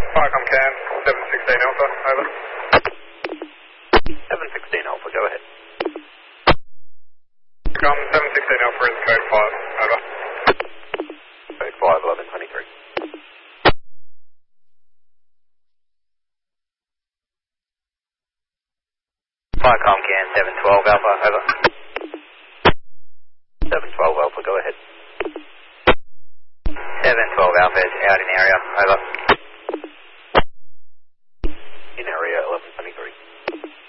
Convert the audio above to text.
Firecom Can, 716 Alpha, over. 716 Alpha, go ahead. Com 716 Alpha is code 5, over. Code 5, 1123. Firecom Can, 712 Alpha, over. 712 Alpha, go ahead. 712 Alpha is out in area, over.